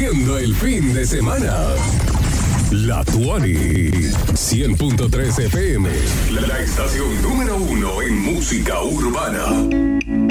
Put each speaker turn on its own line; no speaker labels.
viviendo el fin de semana. La Tuani 100.3 FM, la estación número 1 en música urbana.